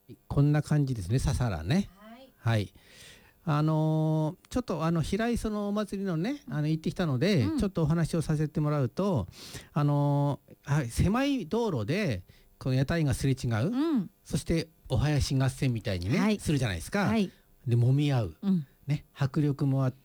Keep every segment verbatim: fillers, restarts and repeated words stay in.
こんな感じですね、ささらね。 はい。 はい。あのーちょっとあの平磯のお祭りのね、あの行ってきたので、 うんちょっとお話をさせてもらうと、あのーはい、狭い道路でこの屋台がすれ違う、 うん。 そしてお囃子合戦みたいにね、 はいするじゃないですか。 はい。 で揉み合う、 うん。 ね、迫力もあって、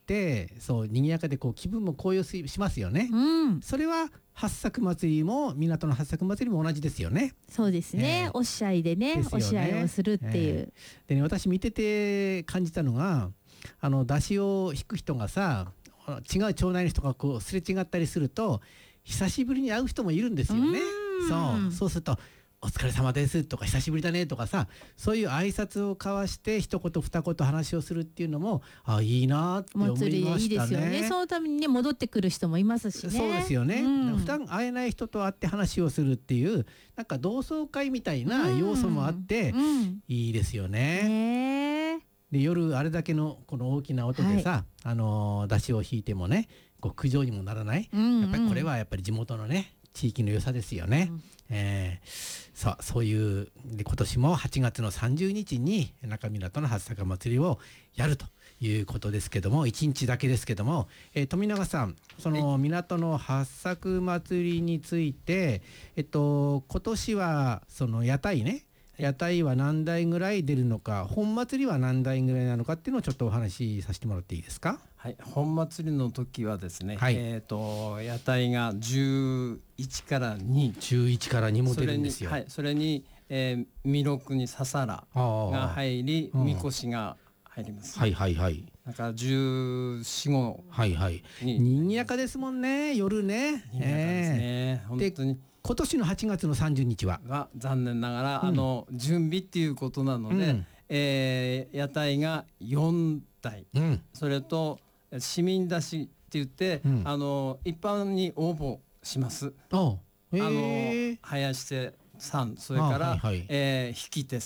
そう賑やかでこう気分も高揚しますよね。 うん。 それは八作祭りも港の八作祭りも同じですよね。 そうですね。 えーおっしゃいでね、 ですよねおし合いをするっていう。 えでね、私見てて感じたのが、あの出汁を引く人がさ、違う町内の人がこうすれ違ったりすると久しぶりに会う人もいるんですよね。 うんそうそうするとお疲れ様ですとか久しぶりだねとかさ、そういう挨拶を交わして一言二言話をするっていうのも、あ、いいなってお思祭りいいいましたですよね。 ね。 そのためにね戻ってくる人もいますしね。 そうですよね、 うん普段会えない人と会って話をするっていう、なんか同窓会みたいな要素もあってうんうんいいですよね。 ねえ。 で夜あれだけのこの大きな音でさ、あのー出汁を引いてもね、こう苦情にもならない、 うんうんやっぱりこれはやっぱり地元のね地域の良さですよね。 うんえーさあそういうで今年もはちがつのさんじゅうにちに中港の八坂祭りをやるということですけども、いちにちだけですけども、えー富永さん、その港の八作祭りについて、えっと今年はその屋台ね、屋台は何台ぐらい出るのか、本祭りは何台ぐらいなのかっていうのをちょっとお話しさせてもらっていいですか。 はい、本祭りの時はですね、 はいえー、と屋台がじゅういちからに、 じゅういちからにもそれに、 出るんですよ。 はい、それに、えー、弥勒にささらあーが入り、 うんみこしが入ります。 はいはいはいだからじゅうよん、ごはいはい。 ににぎやかですもんね、夜ね。 にぎやかですね、本当に。 今年のはちがつのさんじゅうにちは。 が残念ながら、 うんあの準備っていうことなので、 うんえー屋台がよんだい、 うん。 それと市民出しって言って、 うんあの一般に応募します。 あ、へあのえ。 林瀬さん、それから、 あはいはいえー引き手